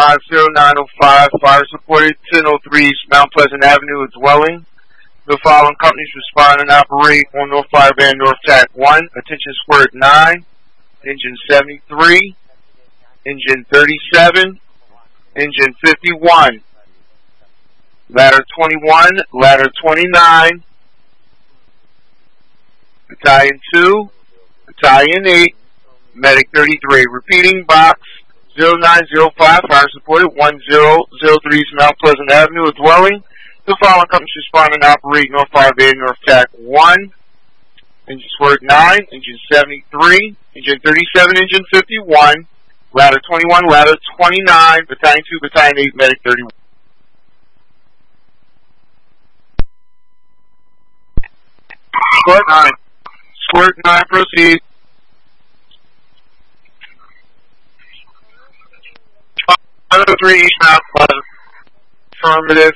0905, fire supported 1003 East Mount Pleasant Avenue, a dwelling. The following companies respond and operate on North Fire Band North Tack 1, attention squirt 9, engine 73, engine 37, engine 51, ladder 21, ladder 29, battalion 2, battalion 8, medic 33. Repeating, box 0905, fire supported 1003 Mount Pleasant Avenue, a dwelling. The following companies respond and operate North Fire Band North Tack 1, engine squirt 9, engine 73, engine 37, engine 51, ladder 21, ladder 29, battalion 2, battalion 8, medic 31. Squirt 9. Squirt 9, proceed. 503 East Mount Pleasant. Affirmative.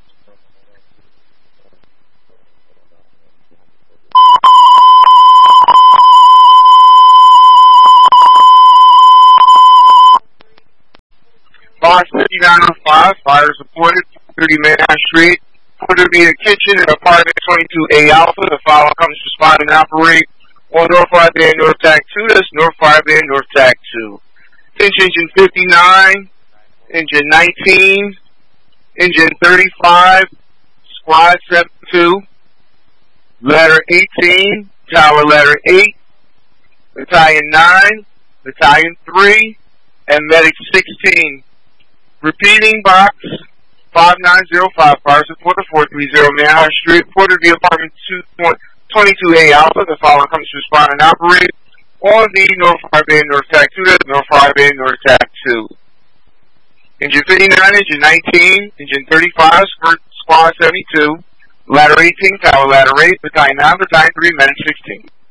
Box 5905, fire supported, 30 Manhattan Street. Order via kitchen and apartment 22A Alpha. The following companies respond and operate on North Fire Band North Tack 2. That's North Fire Band North Tack 2. Engine 59, engine 19, engine 35, squad 72, ladder 18, tower ladder 8, battalion 9, battalion 3, and medic 16. Repeating, box 5905, fire support 430 Manhattan Street, reported via apartment 22A Alpha. The following companies respond and operate on the North Fire Band North Tack 2, that's North Fire Band North Tack 2. Engine 59, engine 19, engine 35, squad 72, ladder 18, tower ladder 8, battalion 9, battalion 3, medic 16.